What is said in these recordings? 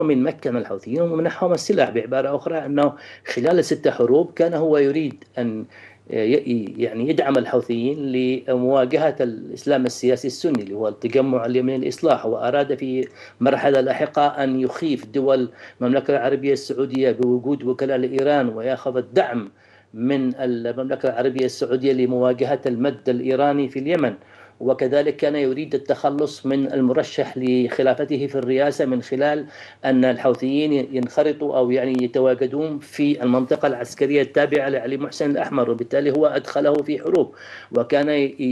من مكن الحوثيين ومنحهم السلاح. بعبارة أخرى أنه خلال 6 حروب كان هو يريد أن يعني يدعم الحوثيين لمواجهة الإسلام السياسي السني اللي هو التجمع اليمني الإصلاح، وأراد في مرحلة لاحقة أن يخيف دول المملكة العربية السعودية بوجود وكلاء لإيران ويأخذ الدعم من المملكة العربية السعودية لمواجهة المد الإيراني في اليمن. وكذلك كان يريد التخلص من المرشح لخلافته في الرئاسة من خلال أن الحوثيين ينخرطوا أو يعني يتواجدون في المنطقة العسكرية التابعة لعلي محسن الأحمر، وبالتالي هو أدخله في حروب، وكان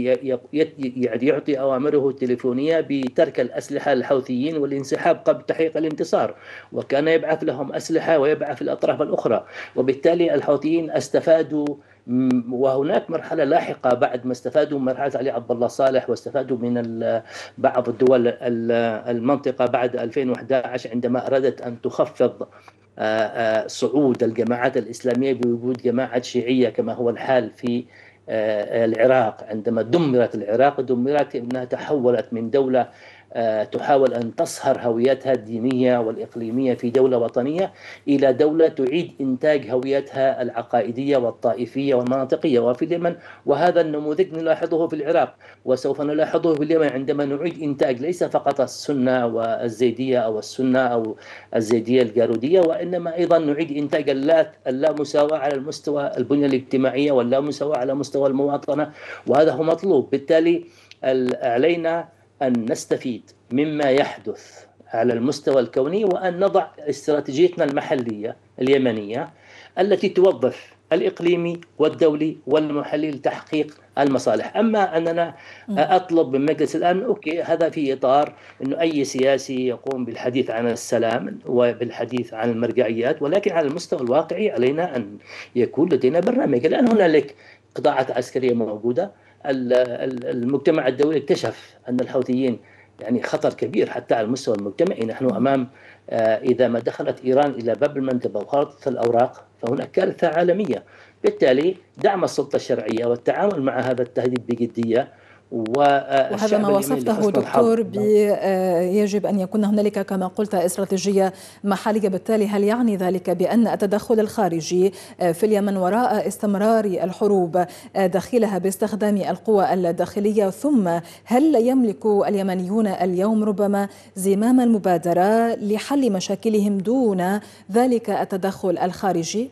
يعطي أوامره التليفونية بترك الأسلحة للحوثيين والانسحاب قبل تحقيق الانتصار، وكان يبعث لهم أسلحة ويبعث الأطراف الأخرى. وبالتالي الحوثيين استفادوا، وهناك مرحلة لاحقة بعد ما استفادوا من مرحلة علي عبد الله صالح واستفادوا من بعض الدول المنطقة بعد 2011 عندما أرادت أن تخفض صعود الجماعات الإسلامية بوجود جماعات شيعية كما هو الحال في العراق. عندما دمرت العراق دمرت أنها تحولت من دولة تحاول أن تصهر هويتها الدينية والإقليمية في دولة وطنية إلى دولة تعيد إنتاج هويتها العقائدية والطائفية والمناطقية وفي اليمن. وهذا النموذج نلاحظه في العراق وسوف نلاحظه في اليمن عندما نعيد إنتاج ليس فقط السنة والزيدية أو السنة أو الزيدية الجارودية، وإنما أيضا نعيد إنتاج اللامساواة على المستوى البنية الاجتماعية واللامساواة على مستوى المواطنة، وهذا هو مطلوب. بالتالي علينا أن نستفيد مما يحدث على المستوى الكوني وأن نضع استراتيجيتنا المحلية اليمنية التي توظف الإقليمي والدولي والمحلي لتحقيق المصالح. أما أننا أطلب من مجلس الأمن أوكي، هذا في إطار أنه أي سياسي يقوم بالحديث عن السلام وبالحديث عن المرجعيات، ولكن على المستوى الواقعي علينا أن يكون لدينا برنامج. الآن هنالك قطاعات عسكرية موجودة، المجتمع الدولي اكتشف أن الحوثيين يعني خطر كبير حتى على المستوى المجتمعي. نحن أمام إذا ما دخلت إيران إلى باب المنطقة وخرطت الأوراق فهناك كارثة عالمية. بالتالي دعم السلطة الشرعية والتعامل مع هذا التهديد بجدية، وهذا ما وصفته دكتور يجب أن يكون هنالك كما قلت استراتيجية محلية. بالتالي هل يعني ذلك بأن التدخل الخارجي في اليمن وراء استمرار الحروب داخلها باستخدام القوى الداخلية، ثم هل يملك اليمنيون اليوم ربما زمام المبادرة لحل مشاكلهم دون ذلك التدخل الخارجي؟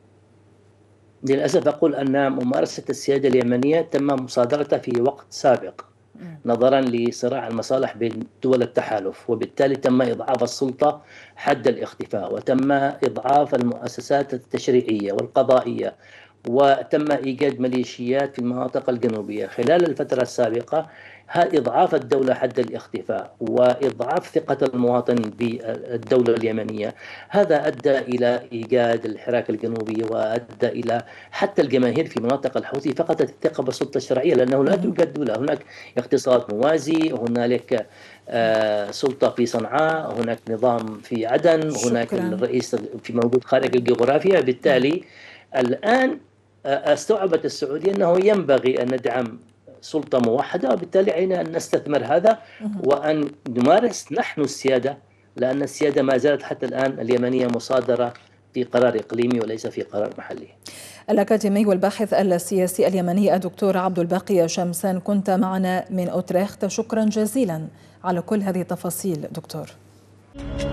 للأسف أقول أن ممارسة السيادة اليمنية تم مصادرتها في وقت سابق نظرا لصراع المصالح بين دول التحالف، وبالتالي تم إضعاف السلطة حد الاختفاء، وتم إضعاف المؤسسات التشريعية والقضائية، وتم إيجاد ميليشيات في المناطق الجنوبية خلال الفترة السابقة. إضعاف الدولة حد الاختفاء وإضعاف ثقة المواطن بالدولة اليمنية، هذا أدى إلى إيجاد الحراك الجنوبي، وأدى إلى حتى الجماهير في مناطق الحوثي فقدت الثقة بالسلطة الشرعية، لأنه لا توجد دولة. هناك اقتصاد موازي، هنالك سلطة في صنعاء، هناك نظام في عدن، هناك الرئيس في موجود خارج الجغرافيا. بالتالي الآن استوعبت السعودية أنه ينبغي أن ندعم سلطة موحدة، وبالتالي علينا أن نستثمر هذا وأن نمارس نحن السيادة، لأن السيادة ما زالت حتى الآن اليمنية مصادرة في قرار إقليمي وليس في قرار محلي. الأكاديمي والباحث السياسي اليمني الدكتور عبد الباقي شمسان، كنت معنا من أوتريخت. شكرا جزيلا على كل هذه التفاصيل دكتور.